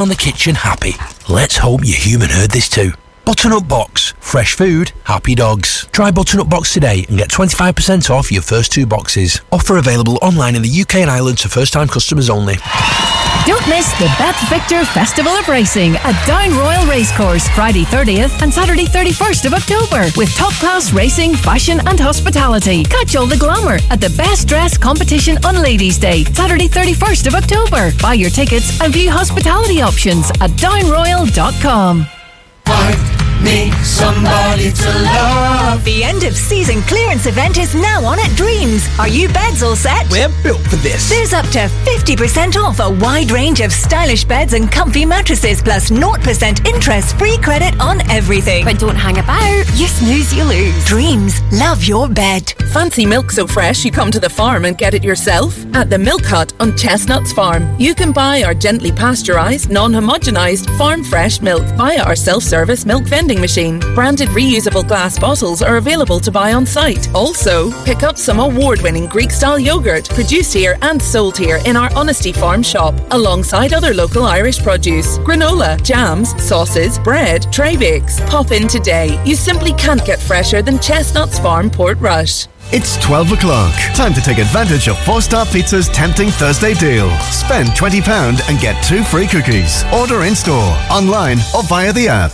on the kitchen happy. Let's hope your human heard this too. Butternut Box. Fresh food, happy dogs. Try Butternut Box today and get 25% off your first 2 boxes. Offer available online in the UK and Ireland to first-time customers only. Don't miss the Beth Victor Festival of Racing at Down Royal Racecourse, Friday 30th and Saturday 31st of October, with top-class racing, fashion and hospitality. Catch all the glamour at the Best Dress Competition on Ladies' Day, Saturday 31st of October. Buy your tickets and view hospitality options at downroyal.com. Need somebody to love. The end of season clearance event is now on at Dreams. Are you beds all set? We're built for this. There's up to 50% off a wide range of stylish beds and comfy mattresses, plus 0% interest-free credit on everything. But don't hang about. You snooze, you lose. Dreams. Love your bed. Fancy milk so fresh you come to the farm and get it yourself? At the Milk Hut on Chestnuts Farm, you can buy our gently pasteurised, non-homogenised, farm-fresh milk via our self-service milk vending machine. Branded reusable glass bottles are available to buy on site. Also, pick up some award-winning Greek-style yoghurt produced here and sold here in our Honesty Farm shop, alongside other local Irish produce, granola, jams, sauces, bread, tray bakes. Pop in today. You simply can't get fresher than Chestnuts Farm, Portrush. It's 12 o'clock. Time to take advantage of 4-Star Pizza's tempting Thursday deal. Spend £20 and get 2 free cookies. Order in-store, online or via the app.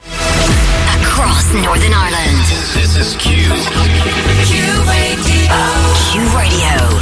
Across Northern Ireland. This is Q. Q Radio. Q Radio.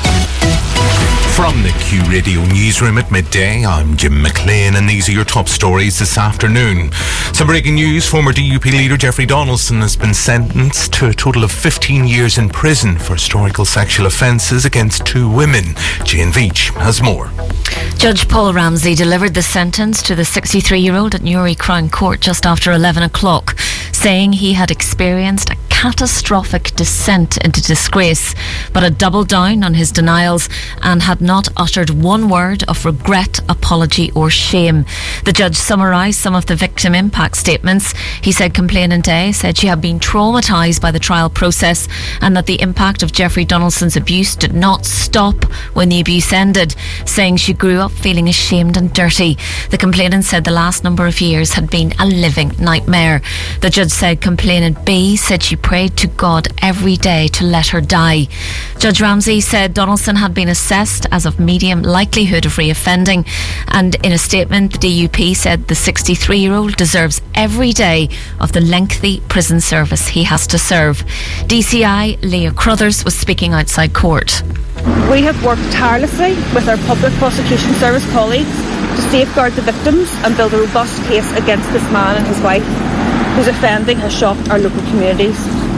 From the Q Radio newsroom at midday, I'm Jim McLean, and these are your top stories this afternoon. Some breaking news: former DUP leader Jeffrey Donaldson has been sentenced to a total of 15 years in prison for historical sexual offences against 2 women. Jane Veach has more. Judge Paul Ramsey delivered the sentence to the 63-year-old at Newry Crown Court just after 11 o'clock, saying he had experienced a catastrophic descent into disgrace, but had doubled down on his denials and had not uttered one word of regret, apology or shame. The judge summarised some of the victim impact statements. He said complainant A said she had been traumatised by the trial process and that the impact of Jeffrey Donaldson's abuse did not stop when the abuse ended, saying she grew up feeling ashamed and dirty. The complainant said the last number of years had been a living nightmare. The judge said complainant B said she prayed to God every day to let her die. Judge Ramsey said Donaldson had been assessed as of medium likelihood of reoffending, and in a statement the DUP said the 63-year-old deserves every day of the lengthy prison service he has to serve. DCI Leah Crothers was speaking outside court. We have worked tirelessly with our public prosecution service colleagues to safeguard the victims and build a robust case against this man and his wife, whose offending has shocked our local communities.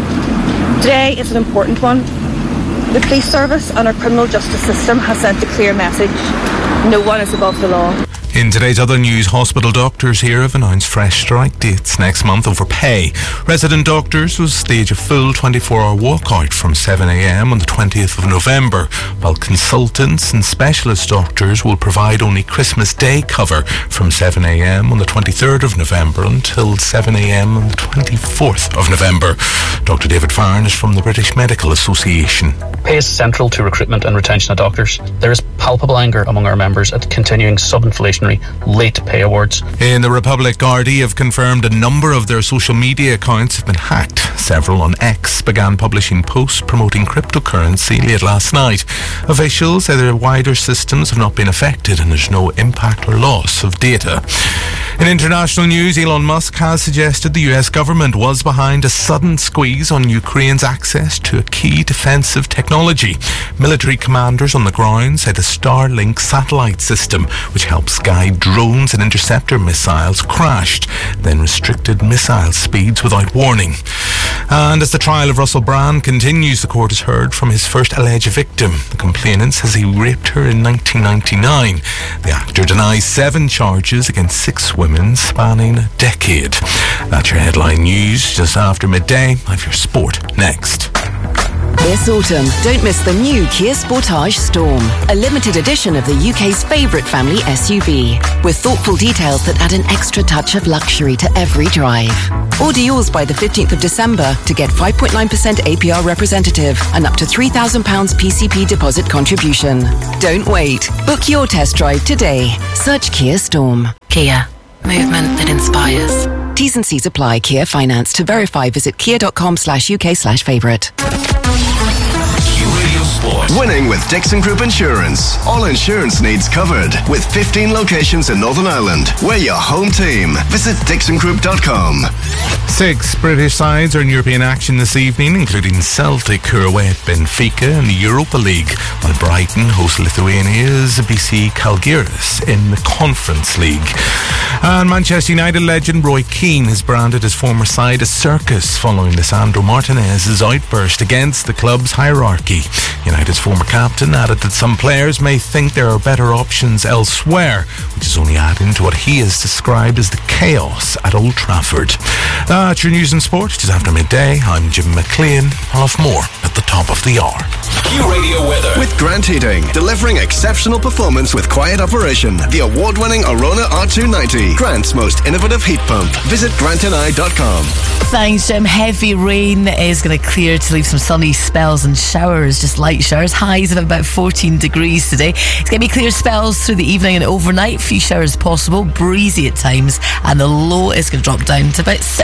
Today is an important one. The police service and our criminal justice system has sent a clear message: no one is above the law. In today's other news, hospital doctors here have announced fresh strike dates next month over pay. Resident doctors will stage a full 24-hour walkout from 7am on the 20th of November, while consultants and specialist doctors will provide only Christmas Day cover from 7am on the 23rd of November until 7am on the 24th of November. Dr. David Farn is from the British Medical Association. Pay is central to recruitment and retention of doctors. There is palpable anger among our members at the continuing sub-inflationary late pay awards. In the Republic, Gardaí have confirmed a number of their social media accounts have been hacked. Several on X began publishing posts promoting cryptocurrency late last night. Officials say their wider systems have not been affected and there's no impact or loss of data. In international news, Elon Musk has suggested the US government was behind a sudden squeeze on Ukraine's access to a key defensive technology. Military commanders on the ground said a Starlink satellite system, which helps guide drones and interceptor missiles, crashed, then restricted missile speeds without warning. And as the trial of Russell Brand continues, the court has heard from his first alleged victim. The complainant says he raped her in 1999. The actor denies 7 charges against 6 women spanning a decade. That's your headline news just after midday. I have your sport next. This autumn, don't miss the new Kia Sportage Storm, a limited edition of the UK's favourite family SUV, with thoughtful details that add an extra touch of luxury to every drive. Order yours by the 15th of December to get 5.9% APR representative and up to £3,000 PCP deposit contribution. Don't wait. Book your test drive today. Search Kia Storm. Kia. Movement that inspires. T's and C's apply. Kia Finance. To verify, visit kia.com/UK/favourite. Winning with Dixon Group Insurance. All insurance needs covered. With 15 locations in Northern Ireland. We're your home team. Visit dixongroup.com. 6 British sides are in European action this evening, including Celtic, who are away at Benfica in the Europa League, while Brighton host Lithuania's BC Žalgiris in the Conference League. And Manchester United legend Roy Keane has branded his former side a circus following Lisandro Martinez's outburst against the club's hierarchy. United's former captain added that some players may think there are better options elsewhere, which is only adding to what he has described as the chaos at Old Trafford. That's your news and sport. Just after midday, I'm Jim McLean. I'll have more at the top of the hour. Q Radio weather. With Grant Heating, delivering exceptional performance with quiet operation. The award-winning Arona R290, Grant's most innovative heat pump. Visit grantandI.com. Thanks, Jim. Heavy rain is going to clear to leave some sunny spells and showers, just light showers. Highs of about 14 degrees today. It's going to be clear spells through the evening and overnight. Few showers possible, breezy at times, and the low is going to drop down to about